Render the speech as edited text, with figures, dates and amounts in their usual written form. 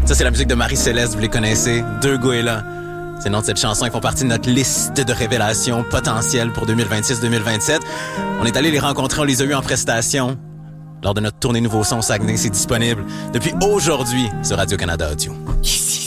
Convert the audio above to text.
Ça, c'est la musique de Marie-Céleste, vous les connaissez. Deux Goélands. C'est le nom de cette chanson. Ils font partie de notre liste de révélations potentielles pour 2026-2027. On est allé les rencontrer, on les a eus en prestation. Lors de notre tournée Nouveau Son au Saguenay, c'est disponible depuis aujourd'hui sur Radio-Canada Audio. Yes.